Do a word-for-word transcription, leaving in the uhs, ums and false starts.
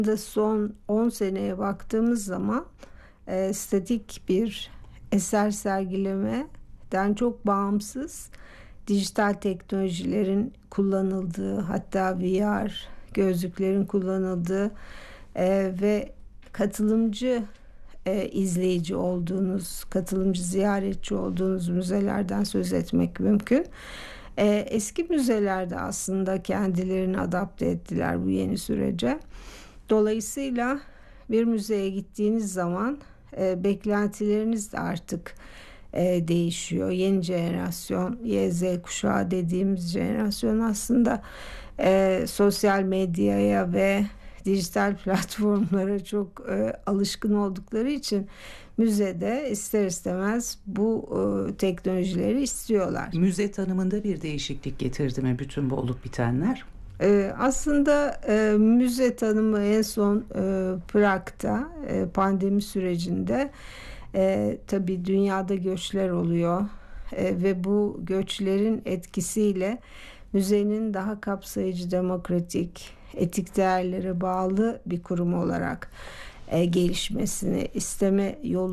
Son on seneye baktığımız zaman e, statik bir eser sergilemeden çok bağımsız dijital teknolojilerin kullanıldığı, hatta V R gözlüklerin kullanıldığı e, ve katılımcı e, izleyici olduğunuz, katılımcı ziyaretçi olduğunuz müzelerden söz etmek mümkün. E, eski müzelerde aslında kendilerini adapte ettiler bu yeni sürece. Dolayısıyla bir müzeye gittiğiniz zaman e, beklentileriniz de artık e, değişiyor. Yeni jenerasyon, Y Z kuşağı dediğimiz jenerasyon aslında e, sosyal medyaya ve dijital platformlara çok e, alışkın oldukları için müzede ister istemez bu e, teknolojileri istiyorlar. Müze tanımında bir değişiklik getirdi mi bütün bu olup bitenler? Ee, aslında e, müze tanımı en son e, Prag'da e, pandemi sürecinde e, tabii dünyada göçler oluyor e, ve bu göçlerin etkisiyle müzenin daha kapsayıcı, demokratik, etik değerlere bağlı bir kurum olarak e, gelişmesini isteme yolu